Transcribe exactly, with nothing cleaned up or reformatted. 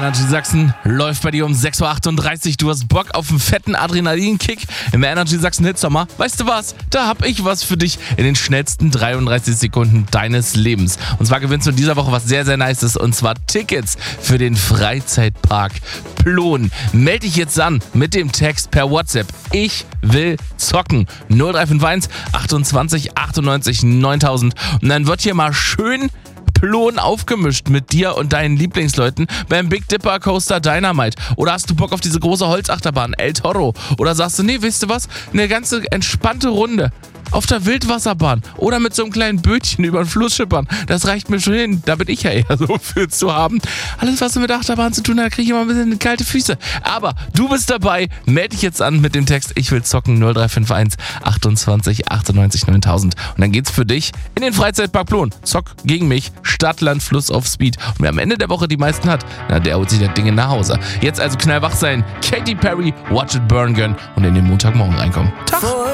Energy Sachsen läuft bei dir um sechs Uhr achtunddreißig. Du hast Bock auf einen fetten Adrenalinkick im Energy Sachsen Hitsommer? Weißt du was? Da hab ich was für dich in den schnellsten dreiunddreißig Sekunden deines Lebens. Und zwar gewinnst du in dieser Woche was sehr, sehr Nices. Und zwar Tickets für den Freizeitpark Plon. Meld dich jetzt an mit dem Text per WhatsApp. Ich will zocken. null drei fünf eins achtundzwanzig achtundneunzig neuntausend. Und dann wird hier mal schön Plon aufgemischt mit dir und deinen Lieblingsleuten beim Big Dipper Coaster Dynamite. Oder hast du Bock auf diese große Holzachterbahn El Toro? Oder sagst du, nee, weißt du was? Eine ganze entspannte Runde auf der Wildwasserbahn oder mit so einem kleinen Bötchen über den Fluss schippern. Das reicht mir schon hin. Da bin ich ja eher so für zu haben. Alles, was mit Achterbahn zu tun hat, kriege ich immer ein bisschen kalte Füße. Aber du bist dabei. Meld dich jetzt an mit dem Text Ich will zocken null drei fünf eins achtundzwanzig achtundneunzig neuntausend. Und dann geht's für dich in den Freizeitpark Plon. Zock gegen mich. Stadt, Land, Fluss auf Speed. Und wer am Ende der Woche die meisten hat, na, der holt sich das Ding nach Hause. Jetzt also knallwach sein. Katy Perry, Watch It Burn Gun und in den Montagmorgen reinkommen. Tag!